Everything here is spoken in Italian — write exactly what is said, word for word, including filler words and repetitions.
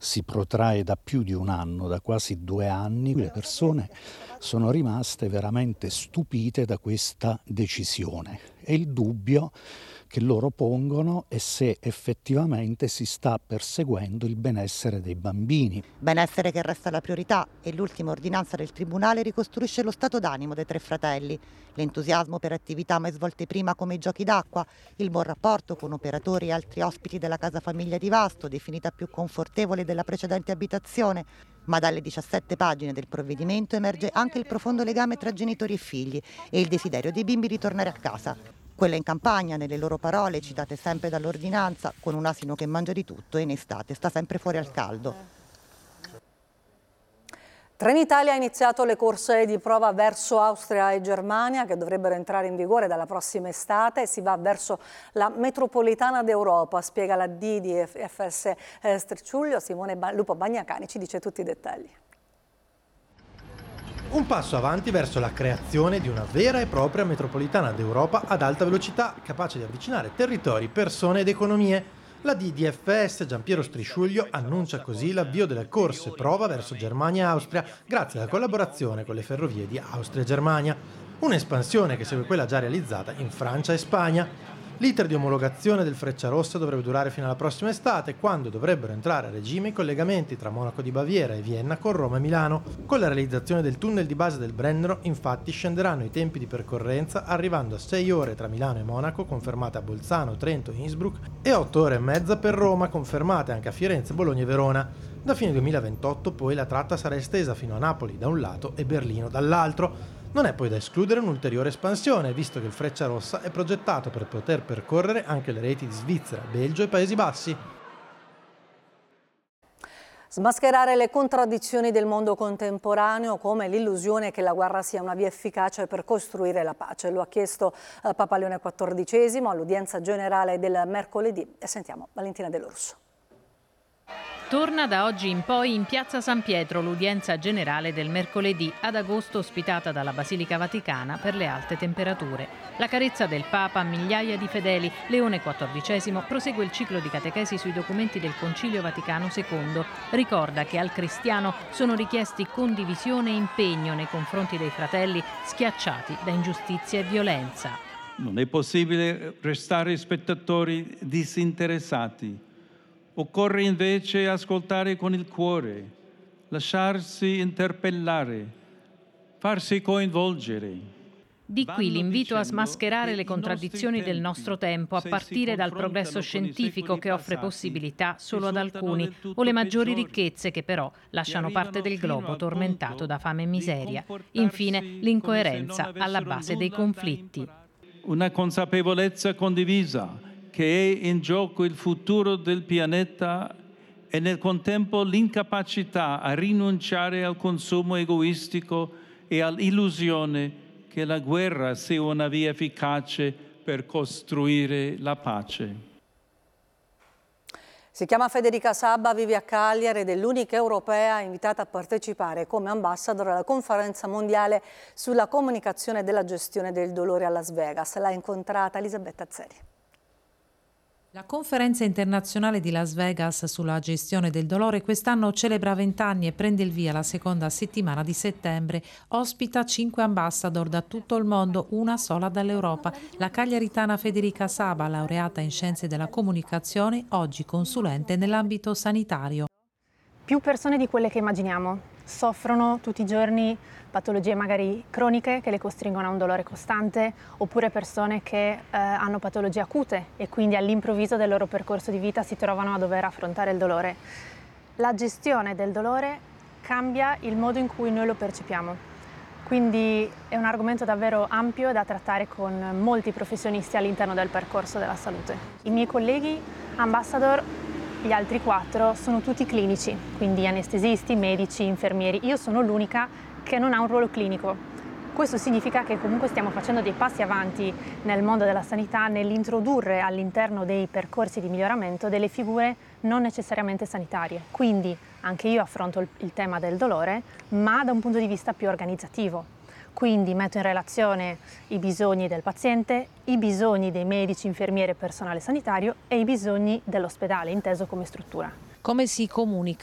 si protrae da più di un anno, da quasi due anni. Le persone sono rimaste veramente stupite da questa decisione e il dubbio che loro pongono è se effettivamente si sta perseguendo il benessere dei bambini. Benessere che resta la priorità e l'ultima ordinanza del Tribunale ricostruisce lo stato d'animo dei tre fratelli. L'entusiasmo per attività mai svolte prima come i giochi d'acqua, il buon rapporto con operatori e altri ospiti della casa famiglia di Vasto, definita più confortevole della precedente abitazione. Ma dalle diciassette pagine del provvedimento emerge anche il profondo legame tra genitori e figli e il desiderio dei bimbi di tornare a casa. Quella in campagna, nelle loro parole, citate sempre dall'ordinanza, con un asino che mangia di tutto e in estate sta sempre fuori al caldo. Trenitalia ha iniziato le corse di prova verso Austria e Germania che dovrebbero entrare in vigore dalla prossima estate. Si va verso la metropolitana d'Europa, spiega la D di F S Stricciuglio. Simone Lupo Bagnacani ci dice tutti i dettagli. Un passo avanti verso la creazione di una vera e propria metropolitana d'Europa ad alta velocità, capace di avvicinare territori, persone ed economie. La D di F S Giampiero Strisciuglio annuncia così l'avvio delle corse prova verso Germania e Austria grazie alla collaborazione con le ferrovie di Austria e Germania. Un'espansione che segue quella già realizzata in Francia e Spagna. L'iter di omologazione del Frecciarossa dovrebbe durare fino alla prossima estate, quando dovrebbero entrare a regime i collegamenti tra Monaco di Baviera e Vienna con Roma e Milano. Con la realizzazione del tunnel di base del Brennero, infatti, scenderanno i tempi di percorrenza, arrivando a sei ore tra Milano e Monaco, confermate a Bolzano, Trento e Innsbruck, e otto ore e mezza per Roma, confermate anche a Firenze, Bologna e Verona. Da fine duemilaventotto poi la tratta sarà estesa fino a Napoli da un lato e Berlino dall'altro. Non è poi da escludere un'ulteriore espansione, visto che il Frecciarossa è progettato per poter percorrere anche le reti di Svizzera, Belgio e Paesi Bassi. Smascherare le contraddizioni del mondo contemporaneo, come l'illusione che la guerra sia una via efficace per costruire la pace. Lo ha chiesto eh, Papa Leone quattordicesimo all'udienza generale del mercoledì. E sentiamo Valentina Dell'Orso. Torna da oggi in poi in Piazza San Pietro l'udienza generale del mercoledì, ad agosto ospitata dalla Basilica Vaticana per le alte temperature. La carezza del Papa a migliaia di fedeli. Leone quattordicesimo prosegue il ciclo di catechesi sui documenti del Concilio Vaticano secondo. Ricorda che al cristiano sono richiesti condivisione e impegno nei confronti dei fratelli schiacciati da ingiustizia e violenza. Non è possibile restare spettatori disinteressati. Occorre invece ascoltare con il cuore, lasciarsi interpellare, farsi coinvolgere. Di qui l'invito a smascherare le contraddizioni del nostro tempo, a partire dal progresso scientifico che offre possibilità solo ad alcuni, o le maggiori ricchezze che però lasciano parte del globo tormentato da fame e miseria. Infine, l'incoerenza alla base dei conflitti. Una consapevolezza condivisa che è in gioco il futuro del pianeta e nel contempo l'incapacità a rinunciare al consumo egoistico e all'illusione che la guerra sia una via efficace per costruire la pace. Si chiama Federica Sabba, vive a Cagliari ed è l'unica europea invitata a partecipare come ambassador alla conferenza mondiale sulla comunicazione della gestione del dolore a Las Vegas. L'ha incontrata Elisabetta Azzeri. La conferenza internazionale di Las Vegas sulla gestione del dolore quest'anno celebra vent'anni e prende il via la seconda settimana di settembre. Ospita cinque ambassador da tutto il mondo, una sola dall'Europa. La cagliaritana Federica Saba, laureata in scienze della comunicazione, oggi consulente nell'ambito sanitario. Più persone di quelle che immaginiamo soffrono tutti i giorni patologie magari croniche che le costringono a un dolore costante, oppure persone che eh, hanno patologie acute e quindi all'improvviso del loro percorso di vita si trovano a dover affrontare il dolore. La gestione del dolore cambia il modo in cui noi lo percepiamo, quindi è un argomento davvero ampio da trattare con molti professionisti all'interno del percorso della salute. I miei colleghi ambassador, gli altri quattro, sono tutti clinici, quindi anestesisti, medici, infermieri. Io sono l'unica che non ha un ruolo clinico. Questo significa che comunque stiamo facendo dei passi avanti nel mondo della sanità nell'introdurre all'interno dei percorsi di miglioramento delle figure non necessariamente sanitarie. Quindi anche io affronto il, il tema del dolore, ma da un punto di vista più organizzativo. Quindi metto in relazione i bisogni del paziente, i bisogni dei medici, infermieri e personale sanitario e i bisogni dell'ospedale, inteso come struttura. Come si comunica